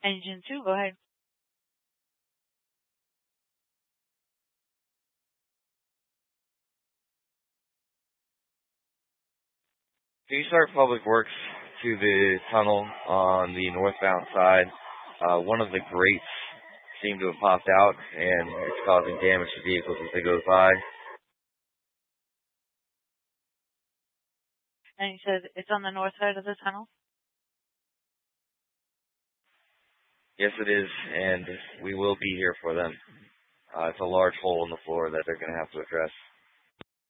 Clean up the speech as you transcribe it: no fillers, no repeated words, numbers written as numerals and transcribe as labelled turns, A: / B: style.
A: Engine 2, go ahead.
B: Can you start Public Works to the tunnel on the northbound side? One of the grates seemed to have popped out, and it's causing damage to vehicles as they go by.
A: And you said it's on the north side of the tunnel?
B: Yes, it is, and we will be here for them. It's a large hole in the floor that they're going to have to address.